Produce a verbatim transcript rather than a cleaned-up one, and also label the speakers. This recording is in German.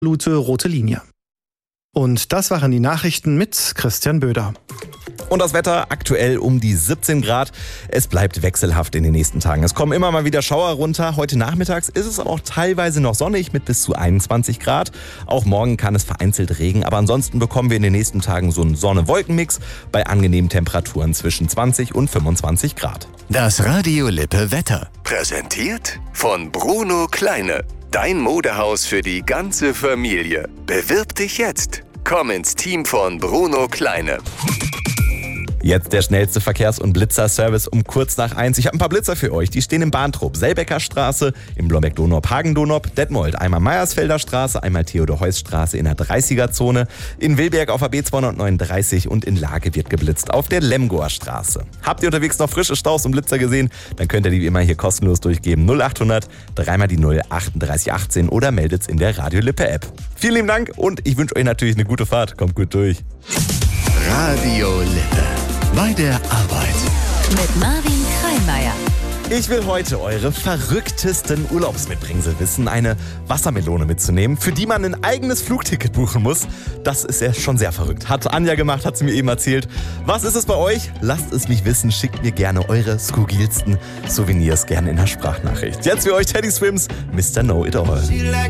Speaker 1: absolute rote Linie. Und das waren die Nachrichten mit Christian Böder.
Speaker 2: Und das Wetter aktuell um die siebzehn Grad. Es bleibt wechselhaft in den nächsten Tagen. Es kommen immer mal wieder Schauer runter. Heute nachmittags ist es aber auch teilweise noch sonnig mit bis zu einundzwanzig Grad. Auch morgen kann es vereinzelt regen. Aber ansonsten bekommen wir in den nächsten Tagen so einen Sonne-Wolken-Mix bei angenehmen Temperaturen zwischen zwanzig und fünfundzwanzig Grad.
Speaker 3: Das Radio Lippe Wetter. Präsentiert von Bruno Kleine. Dein Modehaus für die ganze Familie. Bewirb dich jetzt. Komm ins Team von Bruno Kleine.
Speaker 2: Jetzt der schnellste Verkehrs- und Blitzerservice um kurz nach eins. Ich habe ein paar Blitzer für euch. Die stehen im Bahntrupp. Selbecker Straße, im Blomberg-Donop, Hagen-Donop, Detmold. Einmal Meiersfelder Straße, einmal Theodor-Heuss-Straße in der dreißiger-Zone. In Wilberg auf der B zweihundertneununddreißig und in Lage wird geblitzt auf der Lemgoer Straße. Habt ihr unterwegs noch frische Staus und Blitzer gesehen? Dann könnt ihr die wie immer hier kostenlos durchgeben. null achthundert, dreimal die null, achtunddreißig achtzehn oder meldet's in der Radio Lippe App. Vielen lieben Dank und ich wünsche euch natürlich eine gute Fahrt. Kommt gut durch.
Speaker 3: Radio Lippe. Bei der Arbeit.
Speaker 4: Mit Marvin Kreilmeier.
Speaker 2: Ich will heute eure verrücktesten Urlaubsmitbringsel wissen, eine Wassermelone mitzunehmen, für die man ein eigenes Flugticket buchen muss. Das ist ja schon sehr verrückt. Hat Anja gemacht, hat sie mir eben erzählt. Was ist es bei euch? Lasst es mich wissen, schickt mir gerne eure skurrilsten Souvenirs gerne in der Sprachnachricht. Jetzt für euch Teddy Swims, Mister Know It All.